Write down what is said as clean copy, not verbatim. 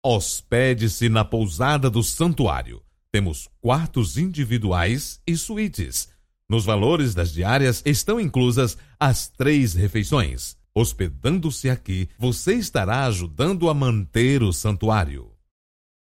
Hospede-se na pousada do santuário. Temos quartos individuais e suítes. Nos valores das diárias estão inclusas as 3 refeições. Hospedando-se aqui, você estará ajudando a manter o santuário.